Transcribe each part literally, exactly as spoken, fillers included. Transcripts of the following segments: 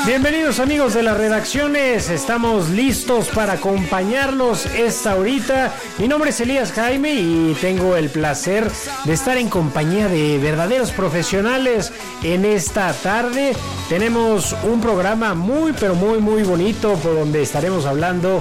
Bienvenidos amigos de las redacciones, estamos listos para acompañarlos esta horita. Mi nombre es Elías Jaime y tengo el placer de estar en compañía de verdaderos profesionales en esta tarde. Tenemos un programa muy pero muy muy bonito por donde estaremos hablando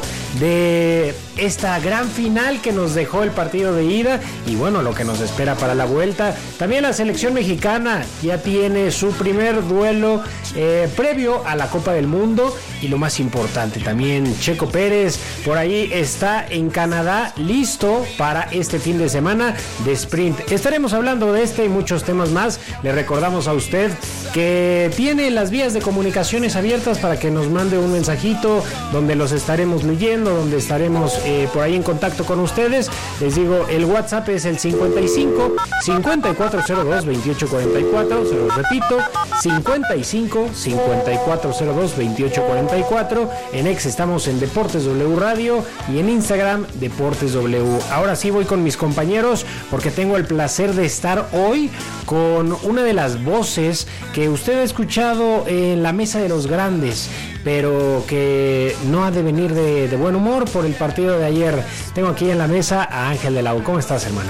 de esta gran final que nos dejó el partido de ida y bueno, lo que nos espera para la vuelta. También la selección mexicana ya tiene su primer duelo eh, previo a la Copa del Mundo y lo más importante también Checo Pérez por ahí está en Canadá listo para este fin de semana de sprint. Estaremos hablando de este y muchos temas más. Le recordamos a usted que tiene las vías de comunicaciones abiertas para que nos mande un mensajito donde los estaremos leyendo, donde estaremos eh, por ahí en contacto con ustedes. Les digo, el WhatsApp es el cincuenta y cinco, cincuenta y cuatro cero dos, veintiocho cuarenta y cuatro, se los repito, cincuenta y cinco, cincuenta y cuatro cero dos, veintiocho cuarenta y cuatro. En X estamos en Deportes W Radio y en Instagram Deportes W. Ahora sí voy con mis compañeros porque tengo el placer de estar hoy con una de las voces que usted ha escuchado en la mesa de los grandes, pero que no ha de venir de, de buen humor por el partido de ayer. Tengo aquí en la mesa a Ángel de la U. ¿Cómo estás, hermano?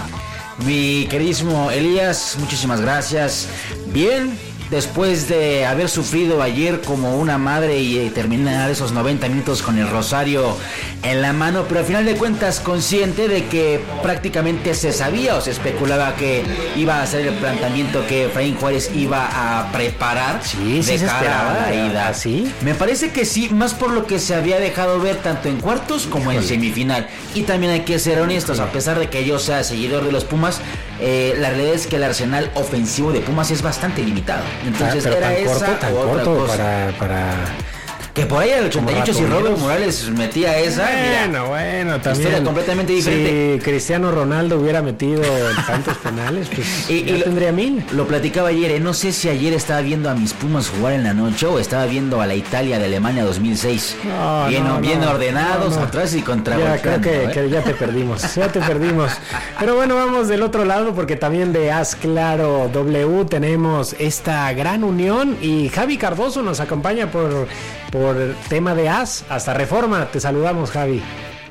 Mi queridísimo Elías, muchísimas gracias. Bien, después de haber sufrido ayer como una madre y terminar esos noventa minutos con el rosario en la mano, pero al final de cuentas consciente de que prácticamente se sabía o se especulaba que iba a ser el planteamiento que Efraín Juárez iba a preparar sí, de sí se cara esperaba, a la ida. ¿Sí? Me parece que sí, más por lo que se había dejado ver tanto en cuartos como Híjole. en semifinal. Y también hay que ser honestos, a pesar de que yo sea seguidor de los Pumas, eh, la realidad es que el arsenal ofensivo de Pumas es bastante limitado. Entonces ah, era tan esa corto, tan o otra corto cosa. para, para... Que por ahí el ochenta y ocho si Robert Morales metía esa, bueno, mira, bueno, también historia completamente diferente. Si Cristiano Ronaldo hubiera metido tantos penales, pues y, ya y tendría mil. Lo platicaba ayer, eh, no sé si ayer estaba viendo a mis Pumas jugar en la noche o estaba viendo a la Italia de Alemania dos mil seis. No, bien, no, bien no, ordenados, no, no. atrás y contra. Ya creo que, ¿eh? que ya te perdimos, ya te perdimos. Pero bueno, vamos del otro lado porque también de Haz Claro W tenemos esta gran unión y Javi Cardoso nos acompaña por por tema de Haz hasta Reforma. Te saludamos, Javi.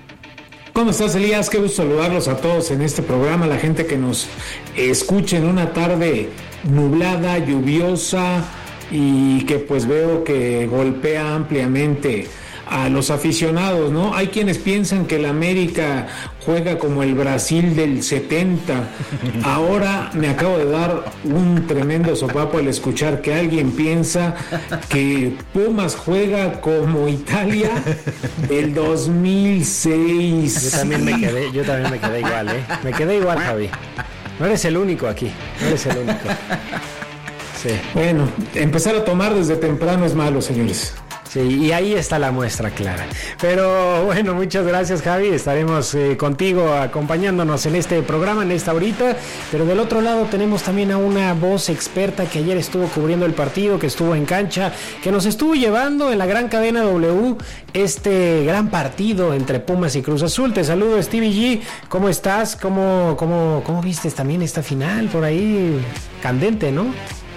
¿Cómo estás, Elías? Qué gusto saludarlos a todos en este programa, la gente que nos escucha en una tarde nublada, lluviosa y que pues veo que golpea ampliamente a los aficionados, ¿no? Hay quienes piensan que el América juega como el Brasil del setenta. Ahora me acabo de dar un tremendo sopapo al escuchar que alguien piensa que Pumas juega como Italia del dos mil seis. Yo también me quedé, yo también me quedé igual, ¿eh? Me quedé igual, Javi. No eres el único aquí, no eres el único. Sí. Bueno, empezar a tomar desde temprano es malo, señores. Sí, y ahí está la muestra clara. Pero bueno, muchas gracias, Javi. Estaremos eh, contigo acompañándonos en este programa, en esta horita. Pero del otro lado tenemos también a una voz experta que ayer estuvo cubriendo el partido, que estuvo en cancha, que nos estuvo llevando en la gran cadena W este gran partido entre Pumas y Cruz Azul. Te saludo, Stevie G. ¿Cómo estás? ¿Cómo, cómo, cómo vistes también esta final por ahí? Candente, ¿no?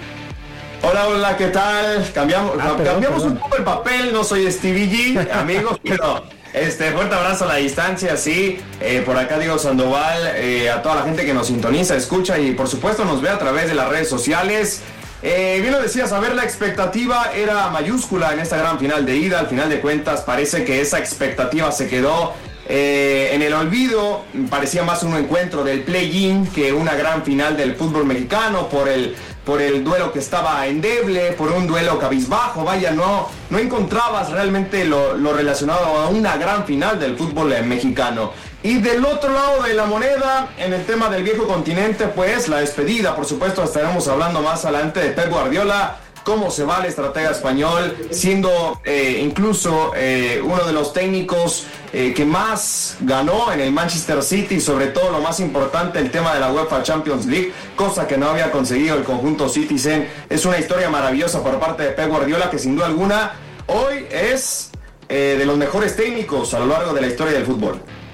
Hola, hola, ¿qué tal? Cambiamos, ah, perdón, cambiamos perdón. un poco el papel, no soy Stevie G, amigos, pero este, fuerte abrazo a la distancia, sí, eh, por acá Diego Sandoval, eh, a toda la gente que nos sintoniza, escucha y por supuesto nos ve a través de las redes sociales. Eh, bien lo decías, a ver, la expectativa era mayúscula en esta gran final de ida, al final de cuentas parece que esa expectativa se quedó eh, en el olvido, parecía más un encuentro del play-in que una gran final del fútbol mexicano por el... por el duelo que estaba endeble, por un duelo cabizbajo, vaya, no, no encontrabas realmente lo, lo relacionado a una gran final del fútbol mexicano. Y del otro lado de la moneda, en el tema del viejo continente, pues la despedida, por supuesto, estaremos hablando más adelante de Pep Guardiola, cómo se va el estratega español, siendo eh, incluso eh, uno de los técnicos eh, que más ganó en el Manchester City, y sobre todo lo más importante, el tema de la UEFA Champions League, cosa que no había conseguido el conjunto Citizen. Es una historia maravillosa por parte de Pep Guardiola, que sin duda alguna hoy es eh, de los mejores técnicos a lo largo de la historia del fútbol.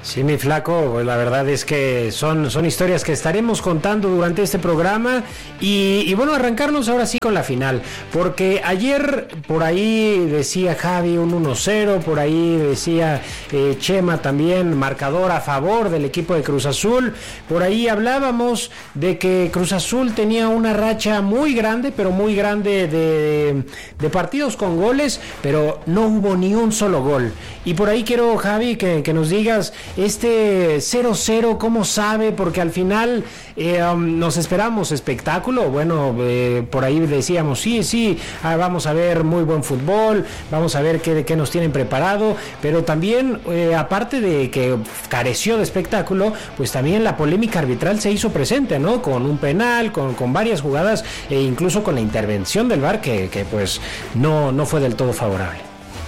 Sí, mi flaco, pues la verdad es que son, son historias que estaremos contando durante este programa y, y bueno, arrancarnos ahora sí con la final, porque ayer por ahí decía Javi un uno cero, por ahí decía eh, Chema también marcador a favor del equipo de Cruz Azul, por ahí hablábamos de que Cruz Azul tenía una racha muy grande, pero muy grande de, de partidos con goles, pero no hubo ni un solo gol. Y por ahí quiero, Javi, que, que nos digas este cero cero, ¿cómo sabe? Porque al final eh, um, nos esperamos espectáculo. Bueno, eh, por ahí decíamos, sí, sí, ah, vamos a ver muy buen fútbol, vamos a ver qué, qué nos tienen preparado, pero también, eh, aparte de que careció de espectáculo, pues también la polémica arbitral se hizo presente, ¿no? Con un penal, con, con varias jugadas e incluso con la intervención del V A R que, que pues no, no fue del todo favorable.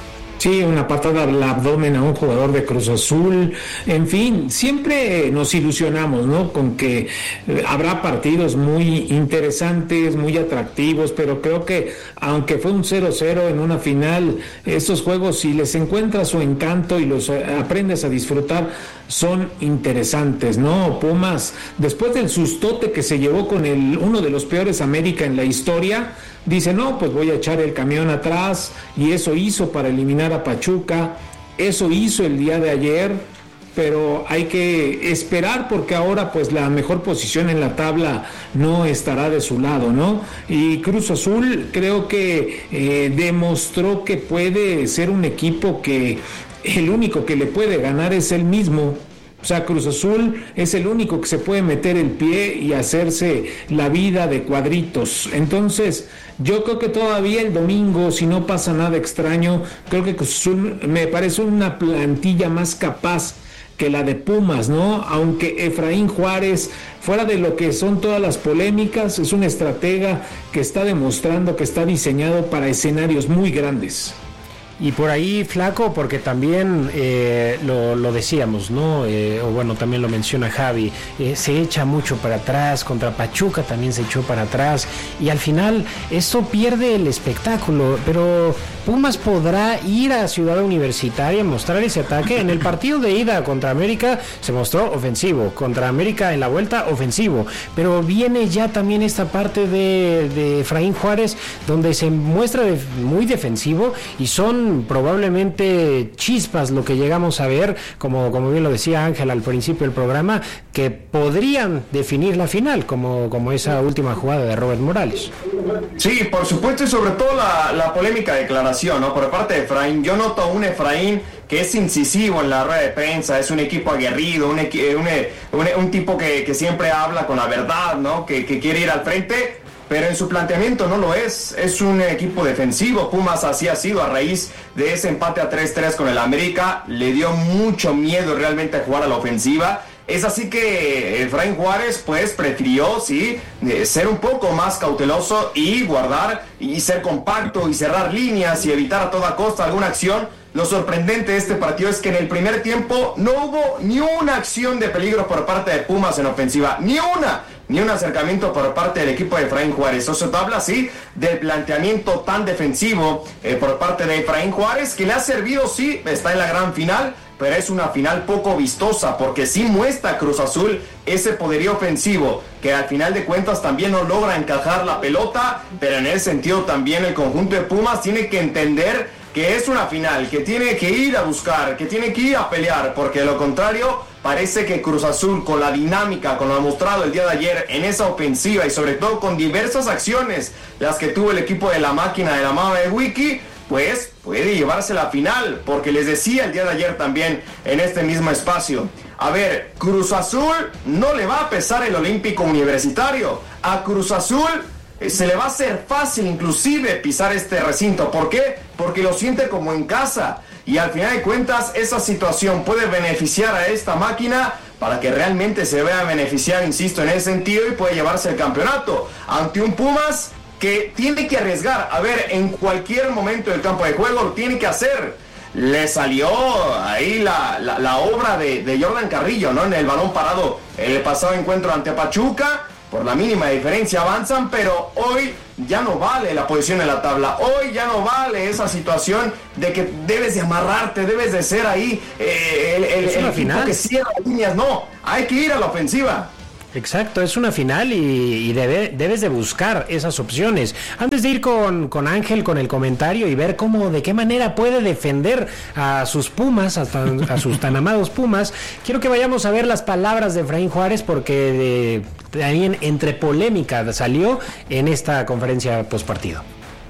Sí, una patada al abdomen a un jugador de Cruz Azul, en fin, siempre nos ilusionamos, ¿no? Con que habrá partidos muy interesantes, muy atractivos, pero creo que aunque fue un cero cero en una final, estos juegos, si les encuentras su encanto y los aprendes a disfrutar, son interesantes, ¿no? Pumas, después del sustote que se llevó con el uno de los peores América en la historia, dice, no, pues voy a echar el camión atrás, y eso hizo para eliminar a Pachuca, eso hizo el día de ayer, pero hay que esperar porque ahora pues la mejor posición en la tabla no estará de su lado, ¿no? Y Cruz Azul creo que eh, demostró que puede ser un equipo que el único que le puede ganar es él mismo. O sea, Cruz Azul es el único que se puede meter el pie y hacerse la vida de cuadritos. Entonces, yo creo que todavía el domingo, si no pasa nada extraño, creo que Cruz Azul me parece una plantilla más capaz que la de Pumas, ¿no? Aunque Efraín Juárez, fuera de lo que son todas las polémicas, es un estratega que está demostrando que está diseñado para escenarios muy grandes. Y por ahí, flaco, porque también eh, lo, lo decíamos, ¿no? Eh, o bueno, también lo menciona Javi, eh, se echa mucho para atrás, contra Pachuca también se echó para atrás, y al final esto pierde el espectáculo, pero Pumas podrá ir a Ciudad Universitaria, mostrar ese ataque. En el partido de ida contra América se mostró ofensivo, contra América en la vuelta ofensivo, pero viene ya también esta parte de, de Efraín Juárez, donde se muestra de, muy defensivo, y son probablemente chispas lo que llegamos a ver, como, como bien lo decía Ángel al principio del programa, que podrían definir la final, como, como esa última jugada de Robert Morales. Sí, por supuesto, y sobre todo la, la polémica declaración, ¿no? Por parte de Efraín. Yo noto a un Efraín que es incisivo en la rueda de prensa, es un equipo aguerrido, un, equi- un, un, un tipo que, que siempre habla con la verdad, ¿no? Que, que quiere ir al frente, pero en su planteamiento no lo es. Es un equipo defensivo. Pumas así ha sido a raíz de ese empate a tres tres con el América. Le dio mucho miedo realmente a jugar a la ofensiva. Es así que Efraín Juárez pues prefirió, sí, ser un poco más cauteloso y guardar y ser compacto y cerrar líneas y evitar a toda costa alguna acción. Lo sorprendente de este partido es que en el primer tiempo no hubo ni una acción de peligro por parte de Pumas en ofensiva, ni una, ni un acercamiento por parte del equipo de Efraín Juárez. Eso te habla así del planteamiento tan defensivo eh, por parte de Efraín Juárez, que le ha servido, sí, está en la gran final, pero es una final poco vistosa, porque sí muestra Cruz Azul ese poderío ofensivo, que al final de cuentas también no logra encajar la pelota, pero en ese sentido también el conjunto de Pumas tiene que entender que es una final, que tiene que ir a buscar, que tiene que ir a pelear, porque de lo contrario parece que Cruz Azul, con la dinámica, con lo demostrado el día de ayer en esa ofensiva y sobre todo con diversas acciones, las que tuvo el equipo de la máquina de la mano de Wiki, pues puede llevarse la final, porque les decía el día de ayer también en este mismo espacio, a ver, Cruz Azul no le va a pesar el Olímpico Universitario, a Cruz Azul se le va a hacer fácil inclusive pisar este recinto. ¿Por qué? Porque lo siente como en casa, y al final de cuentas esa situación puede beneficiar a esta máquina para que realmente se vea beneficiar, insisto, en ese sentido, y puede llevarse el campeonato ante un Pumas que tiene que arriesgar. A ver, en cualquier momento del campo de juego lo tiene que hacer. Le salió ahí la, la, la obra de, de Jordan Carrillo, ¿no? En el balón parado el pasado encuentro ante Pachuca. Por la mínima diferencia avanzan, pero hoy ya no vale la posición en la tabla. Hoy ya no vale esa situación de que debes de amarrarte, debes de ser ahí eh, el, el, es una el final que cierra líneas, no, hay que ir a la ofensiva. Exacto, es una final y, y debe, debes de buscar esas opciones. Antes de ir con, con Ángel, con el comentario y ver cómo, de qué manera puede defender a sus Pumas, a, tan, a sus tan amados Pumas, quiero que vayamos a ver las palabras de Efraín Juárez, porque de, también entre polémica salió en esta conferencia postpartido.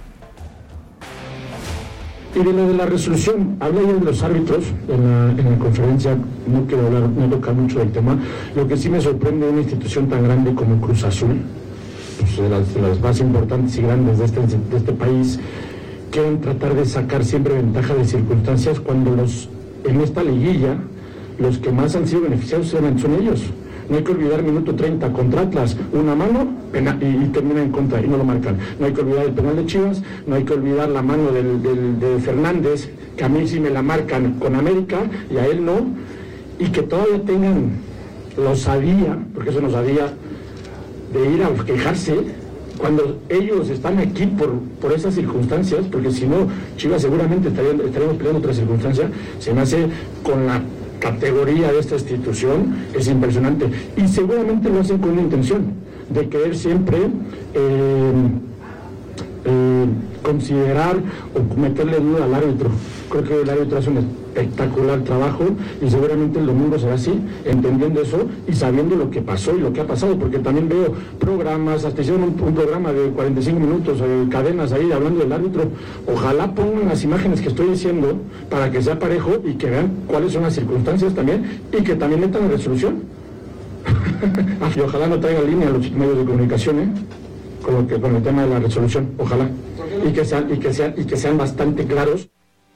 Y de lo de la resolución, habla ya de los árbitros en la, en la conferencia, no quiero hablar, no tocar mucho del tema. Lo que sí me sorprende de una institución tan grande como Cruz Azul, pues de, las, de las más importantes y grandes de este, de este país, quieren tratar de sacar siempre ventaja de circunstancias cuando los en esta liguilla los que más han sido beneficiados son ellos. No hay que olvidar minuto treinta contra Atlas, una mano penal, y, y termina en contra y no lo marcan. No hay que olvidar el penal de Chivas, no hay que olvidar la mano del, del, de Fernández, que a mí sí me la marcan con América y a él no, y que todavía tengan la osadía, porque eso nos osadía, de ir a quejarse cuando ellos están aquí por, por esas circunstancias, porque si no, Chivas seguramente estarían, estaríamos peleando otra circunstancia. Se me hace con la categoría de esta institución, es impresionante, y seguramente lo hacen con una intención de querer siempre eh, eh, considerar o meterle duda al árbitro. Creo que el árbitro hace un espectacular trabajo y seguramente el domingo será así, entendiendo eso y sabiendo lo que pasó y lo que ha pasado, porque también veo programas, hasta hicieron un, un programa de cuarenta y cinco minutos, eh, cadenas ahí hablando del árbitro. Ojalá pongan las imágenes que estoy diciendo para que sea parejo y que vean cuáles son las circunstancias también y que también metan la resolución. Y ojalá no traigan línea a los medios de comunicación, ¿eh? Con, lo que, con el tema de la resolución, ojalá, y que sean, y que sean, y que sean bastante claros.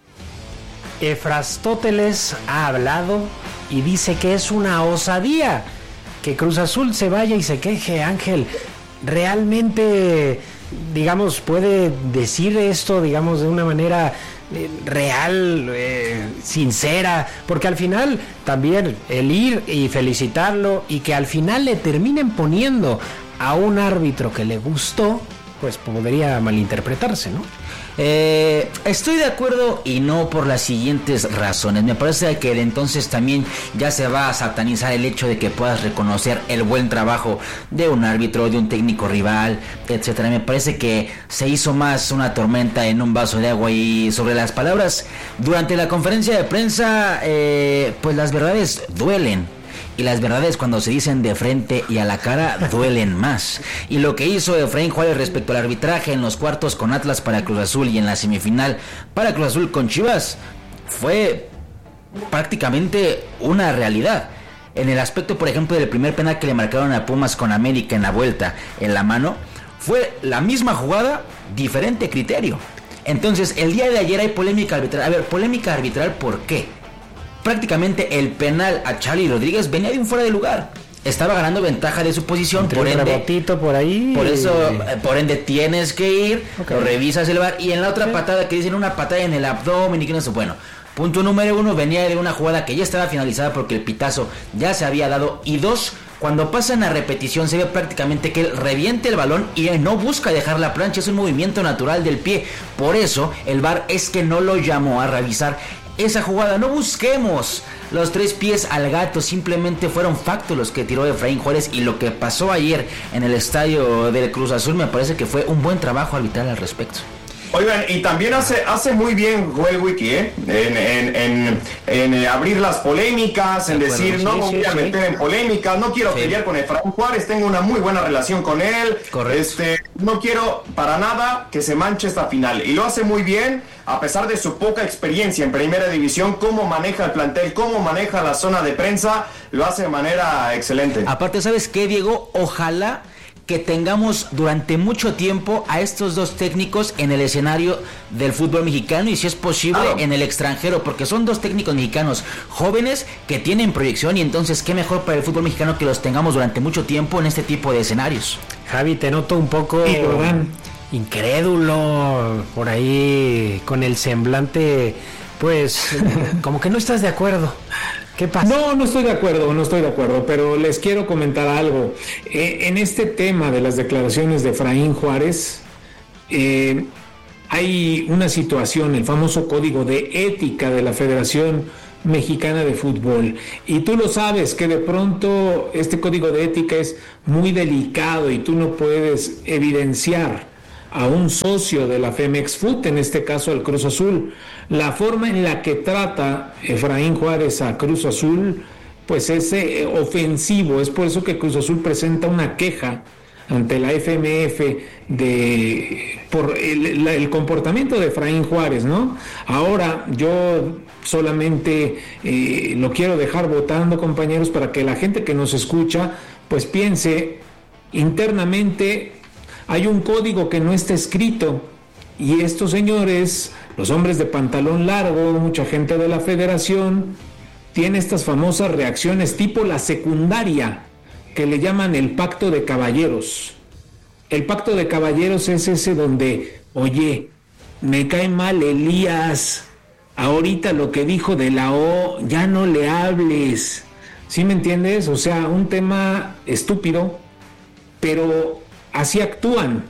Efrastóteles ha hablado y dice que es una osadía que Cruz Azul se vaya y se queje. Ángel, ¿realmente, digamos, puede decir esto, digamos, de una manera eh, real, eh, sincera? Porque al final también el ir y felicitarlo y que al final le terminen poniendo a un árbitro que le gustó, pues podría malinterpretarse, ¿no? Eh, estoy de acuerdo y no por las siguientes razones. Me parece que de entonces también ya se va a satanizar el hecho de que puedas reconocer el buen trabajo de un árbitro, de un técnico rival, etcétera. Me parece que se hizo más una tormenta en un vaso de agua. Y sobre las palabras durante la conferencia de prensa, eh, pues las verdades duelen. Y las verdades cuando se dicen de frente y a la cara duelen más. Y lo que hizo Efraín Juárez respecto al arbitraje en los cuartos con Atlas para Cruz Azul y en la semifinal para Cruz Azul con Chivas fue prácticamente una realidad. En el aspecto, por ejemplo, del primer penal que le marcaron a Pumas con América en la vuelta en la mano, fue la misma jugada, diferente criterio. Entonces, el día de ayer hay polémica arbitral. A ver, polémica arbitral, ¿por qué? Prácticamente el penal a Charly Rodríguez venía de un fuera de lugar. Estaba ganando ventaja de su posición. Entre por un ende, rebotito por ahí. Por eso, por ende, tienes que ir, okay. Lo revisas el V A R. Y en la otra okay. patada que dicen una patada en el abdomen y que no sé. Bueno, punto número uno, venía de una jugada que ya estaba finalizada porque el pitazo ya se había dado. Y dos, cuando pasan a repetición se ve prácticamente que él reviente el balón y él no busca dejar la plancha. Es un movimiento natural del pie. Por eso el V A R es que no lo llamó a revisar esa jugada. No busquemos los tres pies al gato, simplemente fueron factos los que tiró Efraín Juárez. Y lo que pasó ayer en el estadio del Cruz Azul me parece que fue un buen trabajo arbitral al respecto. Oigan, y también hace hace muy bien Joel Wiki, ¿eh? En, en, en, en eh, abrir las polémicas, en bueno, decir, sí, no me sí, voy a sí. meter en polémicas, no quiero Sí. pelear con Efraín Juárez, tengo una muy buena relación con él. Correcto. Este, no quiero para nada que se manche esta final. Y lo hace muy bien, a pesar de su poca experiencia en primera división, cómo maneja el plantel, cómo maneja la zona de prensa, lo hace de manera excelente. Aparte, ¿sabes qué, Diego? Ojalá que tengamos durante mucho tiempo a estos dos técnicos en el escenario del fútbol mexicano y si es posible Claro. en el extranjero, porque son dos técnicos mexicanos jóvenes que tienen proyección y entonces qué mejor para el fútbol mexicano que los tengamos durante mucho tiempo en este tipo de escenarios. Javi, te noto un poco Sí, Jordán. incrédulo por ahí con el semblante, pues como que no estás de acuerdo. ¿Qué pasa? No, no estoy de acuerdo, no estoy de acuerdo, pero les quiero comentar algo. Eh, en este tema de las declaraciones de Efraín Juárez, eh, hay una situación, el famoso código de ética de la Federación Mexicana de Fútbol. Y tú lo sabes que de pronto este código de ética es muy delicado y tú no puedes evidenciar a un socio de la Femex Food, en este caso el Cruz Azul. La forma en la que trata Efraín Juárez a Cruz Azul, pues es eh, ofensivo. Es por eso que Cruz Azul presenta una queja ante la F M F de por el, el comportamiento de Efraín Juárez, ¿no? Ahora yo solamente eh, lo quiero dejar votando, compañeros, para que la gente que nos escucha pues piense internamente. Hay un código que no está escrito y estos señores, los hombres de pantalón largo, mucha gente de la federación, tiene estas famosas reacciones tipo la secundaria, que le llaman el pacto de caballeros. El pacto de caballeros es ese donde, oye, me cae mal Elías, ahorita lo que dijo de la O, ya no le hables. ¿Sí me entiendes? O sea, un tema estúpido, pero así actúan,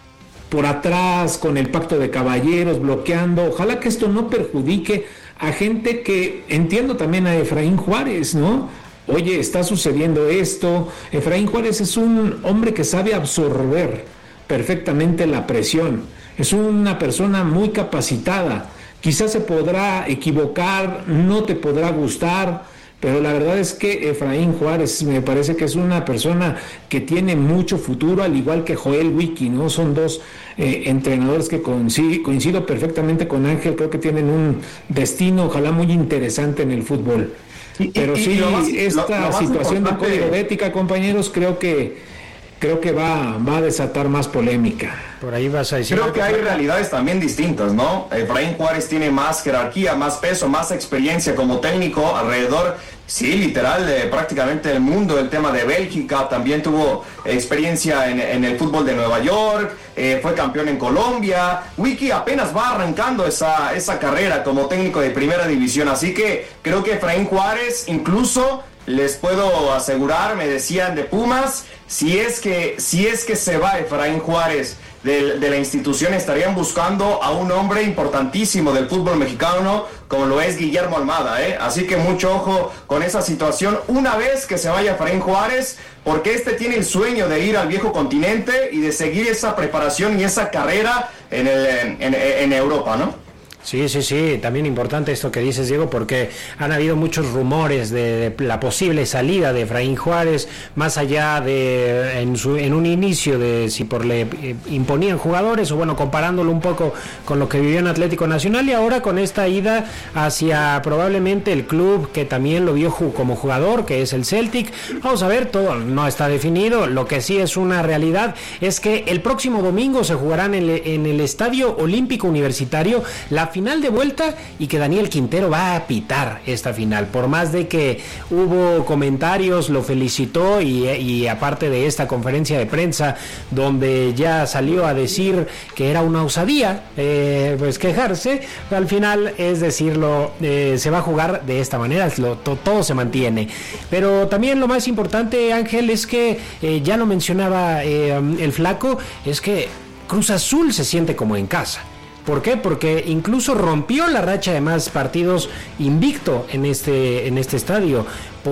por atrás, con el pacto de caballeros, bloqueando. Ojalá que esto no perjudique a gente que, entiendo también a Efraín Juárez, ¿no? Oye, está sucediendo esto. Efraín Juárez es un hombre que sabe absorber perfectamente la presión. Es una persona muy capacitada. Quizás se podrá equivocar, no te podrá gustar, pero la verdad es que Efraín Juárez me parece que es una persona que tiene mucho futuro, al igual que Joel Wiki, ¿no? Son dos eh, entrenadores que coincido, coincido perfectamente con Ángel, creo que tienen un destino, ojalá muy interesante en el fútbol. Pero sí, más, esta lo, lo situación de código de ética, compañeros, creo que creo que va, va a desatar más polémica. Por ahí vas a decir. Creo que hay realidades también distintas, ¿no? Efraín Juárez tiene más jerarquía, más peso, más experiencia como técnico alrededor, sí, literal, de prácticamente el mundo. El tema de Bélgica, también tuvo experiencia en, en el fútbol de Nueva York, eh, fue campeón en Colombia. Wiki apenas va arrancando esa, esa carrera como técnico de primera división, así que creo que Efraín Juárez, incluso les puedo asegurar, me decían de Pumas, si es que, si es que se va Efraín Juárez de, de la institución, estarían buscando a un hombre importantísimo del fútbol mexicano, como lo es Guillermo Almada, ¿eh? Así que mucho ojo con esa situación una vez que se vaya Efraín Juárez, porque este tiene el sueño de ir al viejo continente y de seguir esa preparación y esa carrera en, el, en, en, en Europa, ¿no? Sí, sí, sí, también importante esto que dices, Diego, porque han habido muchos rumores de, de la posible salida de Efraín Juárez, más allá de en, su, en un inicio de si por le eh, imponían jugadores, o bueno, comparándolo un poco con lo que vivió en Atlético Nacional, y ahora con esta ida hacia probablemente el club que también lo vio ju- como jugador, que es el Celtic. Vamos a ver, todo no está definido. Lo que sí es una realidad es que el próximo domingo se jugarán en el, en el Estadio Olímpico Universitario la final de vuelta, y que Daniel Quintero va a pitar esta final, por más de que hubo comentarios, lo felicitó, y, y aparte de esta conferencia de prensa donde ya salió a decir que era una osadía eh, pues quejarse, al final es decirlo, eh, se va a jugar de esta manera, lo, to, todo se mantiene. Pero también lo más importante, Ángel, es que eh, ya lo mencionaba eh, el Flaco, es que Cruz Azul se siente como en casa. ¿Por qué? Porque incluso rompió la racha de más partidos invicto en este, en este estadio.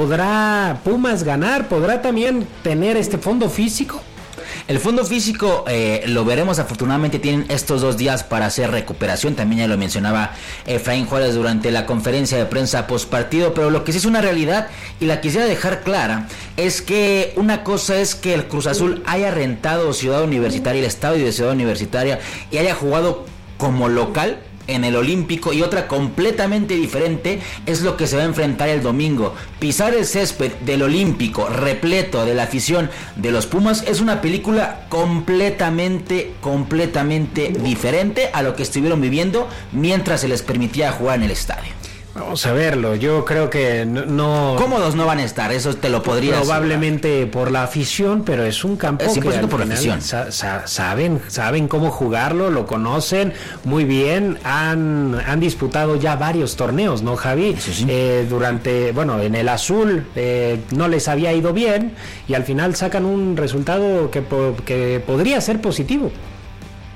¿Podrá Pumas ganar? ¿Podrá también tener este fondo físico? El fondo físico eh, lo veremos. Afortunadamente tienen estos dos días para hacer recuperación. También ya lo mencionaba Efraín Juárez durante la conferencia de prensa post partido. Pero lo que sí es una realidad, y la quisiera dejar clara, es que una cosa es que el Cruz Azul haya rentado Ciudad Universitaria, el estadio de Ciudad Universitaria, y haya jugado como local en el Olímpico, y otra completamente diferente es lo que se va a enfrentar el domingo. Pisar el césped del Olímpico repleto de la afición de los Pumas es una película completamente, completamente diferente a lo que estuvieron viviendo mientras se les permitía jugar en el estadio. Vamos a verlo, yo creo que no, no... Cómodos no van a estar, eso te lo podría probablemente asegurar. Por la afición, pero es un campo es cien por ciento que por la afición. Sa- sa- saben, saben cómo jugarlo, lo conocen muy bien, han, han disputado ya varios torneos, ¿no, Javi? Sí, sí. Eh, durante, bueno, en el azul eh, no les había ido bien, y al final sacan un resultado que, po- que podría ser positivo.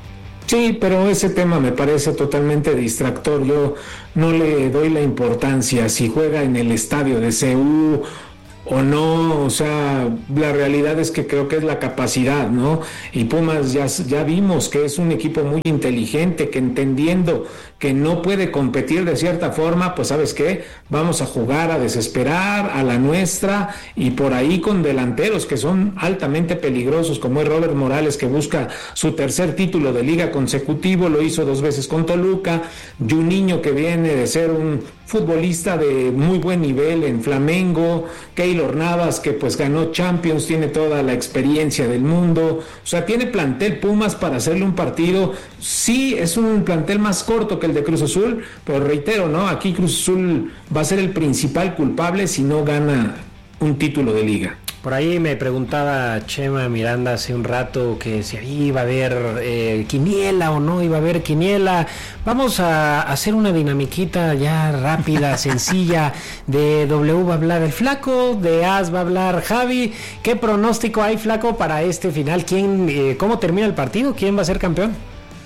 Sí, pero ese tema me parece totalmente distractor. Yo no le doy la importancia si juega en el estadio de C U o no, o sea, la realidad es que creo que es la capacidad, ¿no? Y Pumas ya, ya vimos que es un equipo muy inteligente, que entendiendo que no puede competir de cierta forma, pues ¿sabes qué? Vamos a jugar a desesperar, a la nuestra, y por ahí con delanteros que son altamente peligrosos, como es Robert Morales, que busca su tercer título de liga consecutivo, lo hizo dos veces con Toluca, Juninho, que viene de ser un futbolista de muy buen nivel en Flamengo, Keylor Navas, que pues ganó Champions, tiene toda la experiencia del mundo, o sea, tiene plantel Pumas para hacerle un partido. Sí, es un plantel más corto que el de Cruz Azul, pero reitero, ¿no? Aquí Cruz Azul va a ser el principal culpable si no gana un título de liga. Por ahí me preguntaba Chema Miranda hace un rato que si iba a haber eh, quiniela o no iba a haber quiniela. Vamos a hacer una dinamiquita ya rápida, sencilla. De W va a hablar el Flaco, de As va a hablar Javi. ¿Qué pronóstico hay, Flaco, para este final? ¿Quién, eh, cómo termina el partido? ¿Quién va a ser campeón?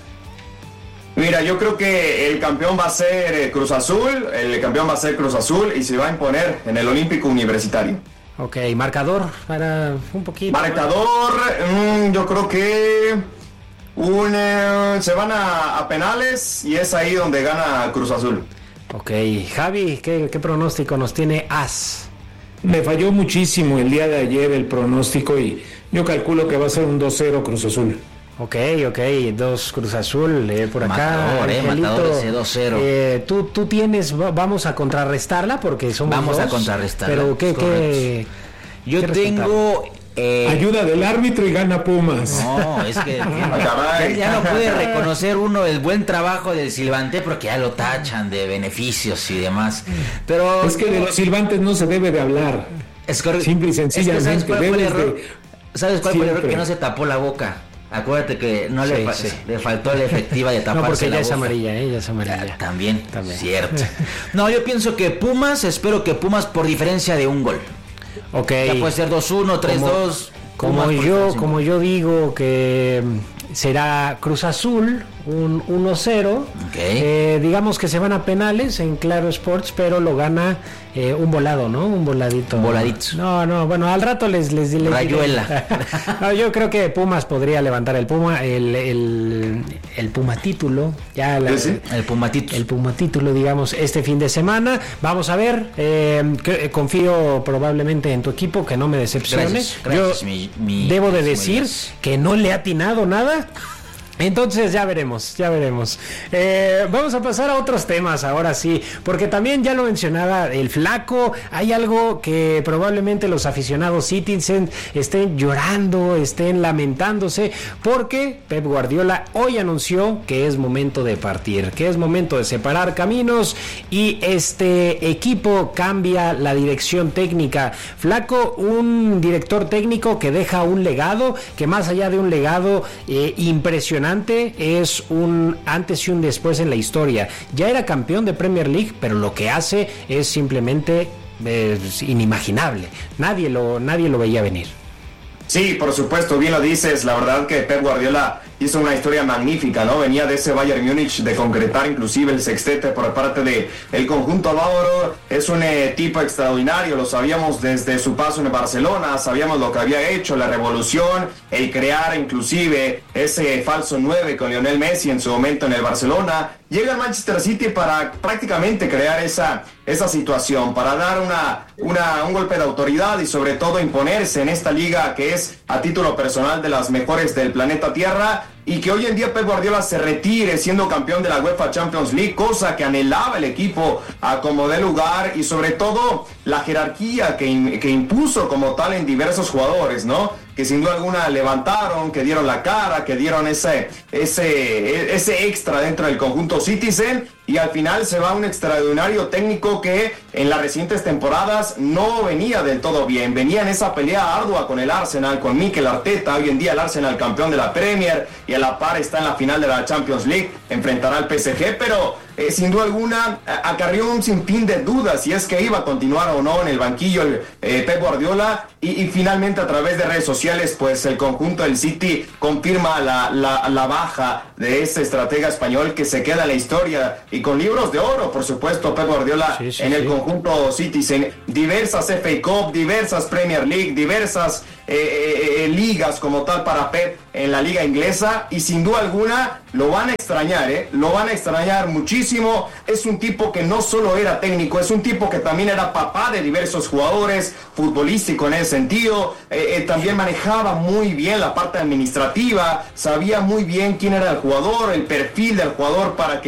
Mira, yo creo que el campeón va a ser Cruz Azul, el campeón va a ser Cruz Azul y se va a imponer en el Olímpico Universitario. Ok, marcador para un poquito. Marcador, mmm, yo creo que un, eh, se van a, a penales y es ahí donde gana Cruz Azul. Ok, Javi, ¿qué, qué pronóstico nos tiene As? Me falló muchísimo el día de ayer el pronóstico y yo calculo que va a ser un dos cero Cruz Azul. Ok, ok, dos Cruz Azul, eh, por acá. Matador, eh, matador ese dos cero. Eh, tú, tú tienes, vamos a contrarrestarla porque somos Vamos dos, a contrarrestarla. Pero ¿qué, qué, yo qué tengo... Eh, ayuda del árbitro y gana Pumas. No, es que ya, ya no puede reconocer uno el buen trabajo del silbante porque ya lo tachan de beneficios y demás. Pero es que de los silbantes no se debe de hablar. Es correcto. Simple y sencillamente. Es que ¿sabes cuál fue el error? De... ¿Sabes cuál fue el error? Que no se tapó la boca. Acuérdate que no sí, le, fa- sí. le faltó la efectiva de taparse no, porque la ya boca. Es amarilla, ¿eh? Ya es amarilla. Ya, también, también, cierto. No, yo pienso que Pumas, espero que Pumas por diferencia de un gol. Ok. Ya puede ser dos uno, tres dos. Como, como yo, como yo digo que será Cruz Azul, un uno cero. Okay. Eh, digamos que se van a penales en Claro Sports, pero lo gana eh, un volado, ¿no? Un voladito. Un voladito. No, no, bueno, al rato les les, les Rayuela. No, yo creo que Pumas podría levantar el Puma, el, el, el Puma título. Ya la, ¿Sí? El Puma título. El Puma título, digamos, este fin de semana. Vamos a ver. Eh, que, confío probablemente en tu equipo, que no me decepciones. Gracias, gracias, yo mi, mi, debo de decir que no le ha atinado nada. Entonces ya veremos, ya veremos. Eh, vamos a pasar a otros temas ahora sí, porque también ya lo mencionaba el Flaco, hay algo que probablemente los aficionados Citizen estén llorando, estén lamentándose, porque Pep Guardiola hoy anunció que es momento de partir, que es momento de separar caminos y este equipo cambia la dirección técnica. Flaco, un director técnico que deja un legado, que más allá de un legado eh, impresionante, es un antes y un después en la historia. Ya era campeón de Premier League, pero lo que hace es simplemente eh, inimaginable. Nadie lo, nadie lo veía venir. Sí, por supuesto, bien lo dices. La verdad que Pep Guardiola hizo una historia magnífica, ¿no? Venía de ese Bayern Múnich de concretar inclusive el sextete por parte de el conjunto bávaro. Es un eh, tipo extraordinario, lo sabíamos desde su paso en Barcelona, sabíamos lo que había hecho, la revolución, el crear inclusive ese falso nueve con Lionel Messi en su momento en el Barcelona. Llega al Manchester City para prácticamente crear esa, esa situación, para dar una, una, un golpe de autoridad y sobre todo imponerse en esta liga que es a título personal de las mejores del planeta Tierra, y que hoy en día Pep Guardiola se retire siendo campeón de la UEFA Champions League, cosa que anhelaba el equipo a como dé lugar, y sobre todo la jerarquía que, que impuso como tal en diversos jugadores, ¿no? Que sin duda alguna levantaron, que dieron la cara, que dieron ese, ese, ese extra dentro del conjunto Citizen, y al final se va un extraordinario técnico que en las recientes temporadas no venía del todo bien, venía en esa pelea ardua con el Arsenal, con Mikel Arteta, hoy en día el Arsenal campeón de la Premier, y a la par está en la final de la Champions League, enfrentará al P S G, pero eh, sin duda alguna acarrió un sinfín de dudas si es que iba a continuar o no en el banquillo el eh, Pep Guardiola, y, y finalmente a través de redes sociales pues el conjunto del City confirma la, la, la baja de este estratega español que se queda en la historia y con libros de oro, por supuesto, Pep Guardiola sí, sí, en el sí. conjunto Citizen, diversas F A Cup, diversas Premier League, diversas eh, eh, ligas como tal para Pep en la liga inglesa, y sin duda alguna lo van a extrañar, ¿eh? lo van a extrañar muchísimo. Es un tipo que no solo era técnico, es un tipo que también era papá de diversos jugadores, futbolístico en ese sentido, eh, eh, también manejaba muy bien la parte administrativa, sabía muy bien quién era el jugador, el perfil del jugador para que